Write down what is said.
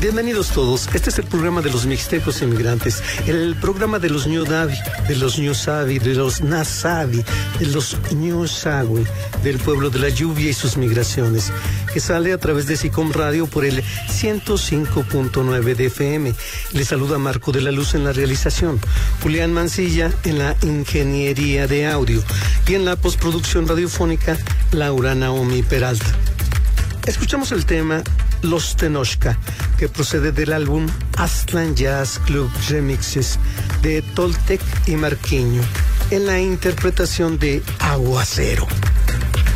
Bienvenidos todos. Este es el programa de los mixtecos inmigrantes, el programa de los Ñudavi, de los Ñusavi, de los Nasavi, de los Ñusawi, del pueblo de la lluvia y sus migraciones, que sale a través de SICOM Radio por el 105.9 de FM. Les saluda Marco de la Luz en la realización, Julián Mancilla en la ingeniería de audio y en la postproducción radiofónica, Laura Naomi Peralta. Escuchamos el tema Los Tenochca, que procede del álbum Aztlán Jazz Club Remixes de Toltec y Marqueño, en la interpretación de Aguacero.